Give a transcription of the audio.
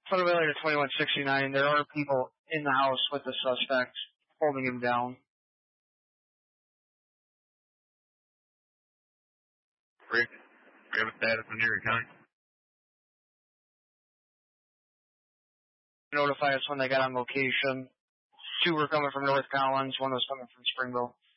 Photovalley to 2169. There are people in the house with the suspect holding him down. Rick, we have a status on Erie County. Notify us when they got on location. 2 were coming from North Collins, 1 was coming from Springville.